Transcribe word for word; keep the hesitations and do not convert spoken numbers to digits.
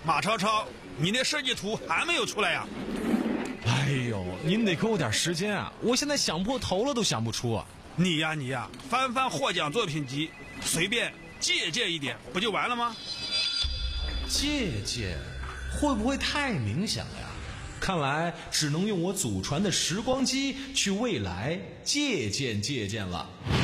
马超超，你那设计图还没有出来呀？ 哎呦，您得给我点时间啊！我现在想破头了都想不出啊！ 你呀你呀，翻翻获奖作品集，随便借鉴一点，不就完了吗？ 借鉴会不会太冥想呀？看来只能用我祖传的时光机去未来借鉴借鉴了。